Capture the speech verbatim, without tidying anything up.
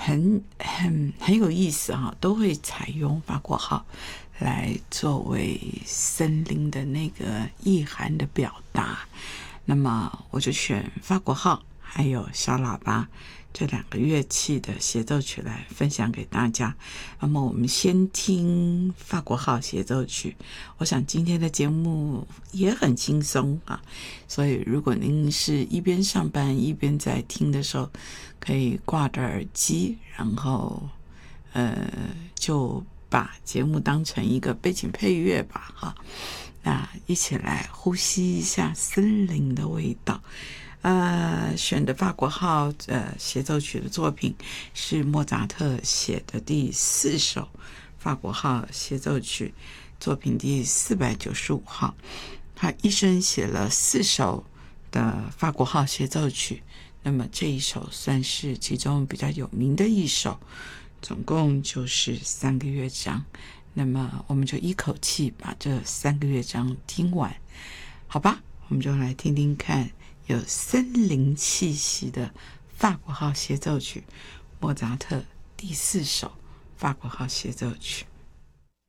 很很很有意思哈，都会采用法国号来作为森林的那个意涵的表达。那么我就选法国号还有小喇叭这两个乐器的协奏曲来分享给大家。那么我们先听法国号协奏曲，我想今天的节目也很轻松啊，所以如果您是一边上班一边在听的时候，可以挂着耳机，然后呃就把节目当成一个背景配乐吧哈。那一起来呼吸一下森林的味道。呃，选的法国号呃协奏曲的作品是莫扎特写的第四首法国号协奏曲，作品第四百九十五号。他一生写了四首的法国号协奏曲，那么这一首算是其中比较有名的一首，总共就是三个乐章。那么我们就一口气把这三个乐章听完，好吧？我们就来听听看有森林气息的法国号协奏曲，莫扎特第四首法国号协奏曲。